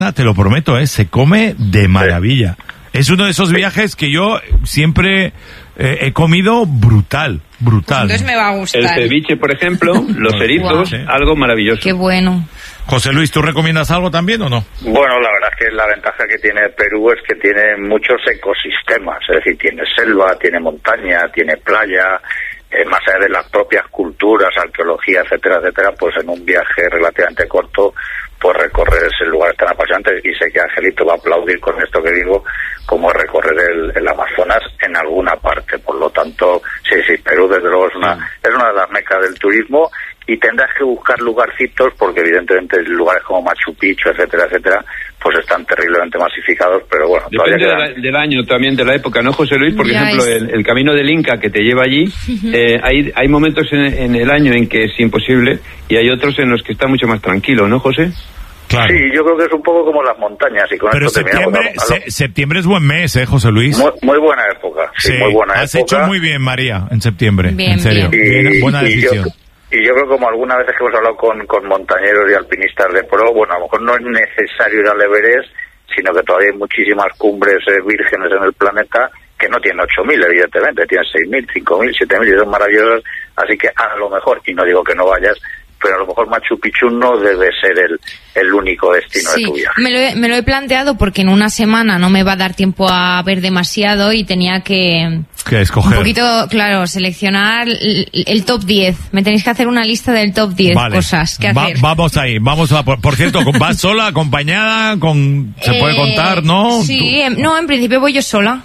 te lo prometo, se come de maravilla. Es uno de esos viajes que yo siempre he comido brutal. Entonces me va a gustar. El ceviche, por ejemplo, los erizos, algo maravilloso. Qué bueno. José Luis, ¿tú recomiendas algo también o no? Bueno, la verdad es que la ventaja que tiene Perú es que tiene muchos ecosistemas, es decir, tiene selva, tiene montaña, tiene playa, más allá de las propias culturas, arqueología, etcétera, etcétera, pues en un viaje relativamente corto, pues recorrer ese lugar tan apasionante, y sé que Angelito va a aplaudir con esto que digo, como recorrer el Amazonas en alguna parte. Por lo tanto, sí, Perú desde luego es una de las mecas del turismo, y tendrás que buscar lugarcitos, porque evidentemente lugares como Machu Picchu, etcétera, etcétera, pues están terriblemente masificados, pero bueno. Depende del año también, de la época, ¿no, José Luis? Porque, por ejemplo, el camino del Inca que te lleva allí, hay momentos en el año en que es imposible, y hay otros en los que está mucho más tranquilo, ¿no, José? Claro. Sí, yo creo que es un poco como las montañas. Y con pero esto septiembre es buen mes, José Luis. Muy buena época. Sí, muy buena has época. Hecho muy bien, María, en septiembre. Bien, en serio. Buena decisión. Y yo creo que como algunas veces que hemos hablado con montañeros y alpinistas de pro, bueno, a lo mejor no es necesario ir al Everest, sino que todavía hay muchísimas cumbres vírgenes en el planeta que no tienen 8.000, evidentemente, tienen 6.000, 5.000, 7.000, y son maravillosas, así que a lo mejor, y no digo que no vayas, pero a lo mejor Machu Picchu no debe ser el único destino de tu viaje. Me lo he planteado porque en una semana no me va a dar tiempo a ver demasiado y tenía que escoger. Un poquito, claro, seleccionar el top 10. Me tenéis que hacer una lista del top 10 cosas que hacer. Vamos ahí, por cierto, ¿vas sola, acompañada? ¿Se puede contar, no? Sí, no, en principio voy yo sola.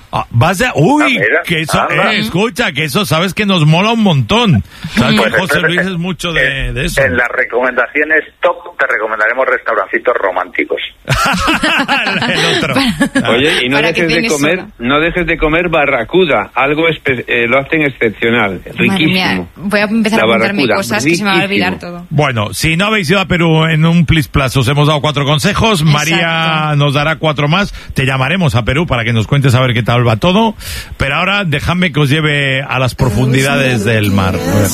Que eso, escucha, que eso sabes que nos mola un montón. ¿Sabes? Pues José Luis es mucho de eso. En las recomendaciones top te recomendaremos restaurancitos románticos. El otro. Oye, y no dejes de comer barracuda, algo lo hacen excepcional, riquísimo. Madre mía, voy a empezar a apuntarme cosas riquísimo. Que se me va a olvidar todo. Bueno, si no habéis ido a Perú en un Plis Plus, os hemos dado 4 consejos. Exacto. María nos dará 4 más. Te llamaremos a Perú para que nos cuentes a ver qué tal va todo. Pero ahora dejadme que os lleve a las profundidades del mar.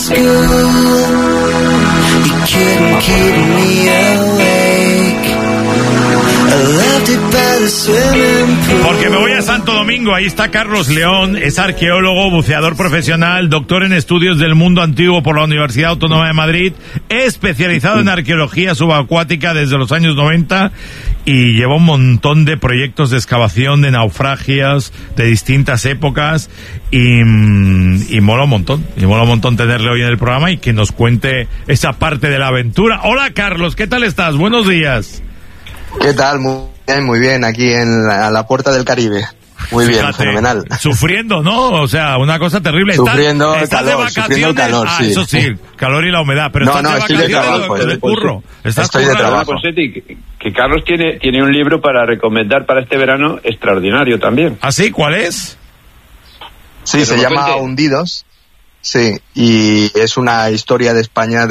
Porque me voy a Santo Domingo, ahí está Carlos León, es arqueólogo, buceador profesional, doctor en estudios del mundo antiguo por la Universidad Autónoma de Madrid, especializado en arqueología subacuática desde los años 90 y lleva un montón de proyectos de excavación de naufragios de distintas épocas y mola un montón tenerle hoy en el programa y que nos cuente esa parte de la aventura. Hola Carlos, ¿qué tal estás? Buenos días. ¿Qué tal? Muy bien, aquí a la puerta del Caribe. Muy bien, fenomenal. Sufriendo, ¿no? O sea, una cosa terrible. Sufriendo el calor, sufriendo el calor, sí. Eso sí, calor y la humedad. Pero estoy de trabajo. Estoy de trabajo. Que Carlos tiene un libro para recomendar para este verano extraordinario también. ¿Ah, sí? ¿Cuál es? Sí, se llama Hundidos. Sí, y es una historia de España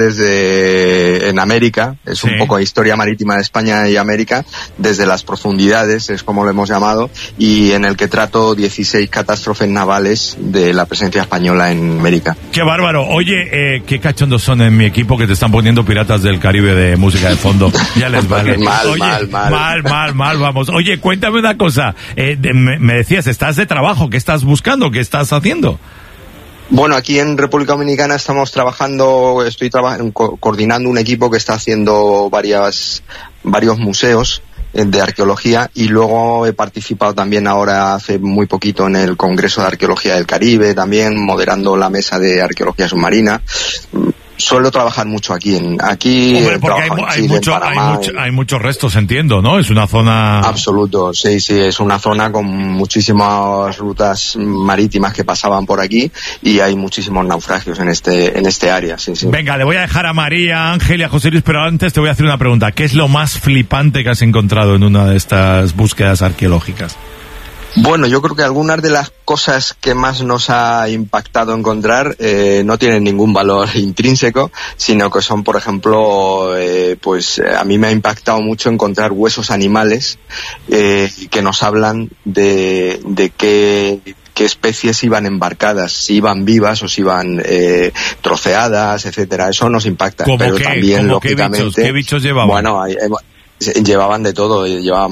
en América, es un poco historia marítima de España y América, desde las profundidades, es como lo hemos llamado, y en el que trato 16 catástrofes navales de la presencia española en América. ¡Qué bárbaro! Oye, qué cachondos son en mi equipo que te están poniendo Piratas del Caribe de música de fondo. Ya les vale. Mal, vamos. Oye, cuéntame una cosa, me decías, ¿estás de trabajo? ¿Qué estás buscando? ¿Qué estás haciendo? Bueno, aquí en República Dominicana estamos estoy coordinando un equipo que está haciendo varios museos de arqueología, y luego he participado también ahora hace muy poquito en el Congreso de Arqueología del Caribe, también moderando la mesa de arqueología submarina. Suelo trabajar mucho aquí. Hombre, porque hay muchos restos, entiendo, ¿no? Es una zona... Absoluto, sí, es una zona con muchísimas rutas marítimas que pasaban por aquí y hay muchísimos naufragios en este área, sí. Venga, le voy a dejar a María, Ángel y a José Luis, pero antes te voy a hacer una pregunta. ¿Qué es lo más flipante que has encontrado en una de estas búsquedas arqueológicas? Bueno, yo creo que algunas de las cosas que más nos ha impactado encontrar no tienen ningún valor intrínseco, sino que son, por ejemplo, a mí me ha impactado mucho encontrar huesos animales que nos hablan de qué especies iban embarcadas, si iban vivas o si iban troceadas, etcétera. Eso nos impacta. Pero también, lógicamente, ¿qué bichos llevaban? Bueno, llevaban de todo, llevaban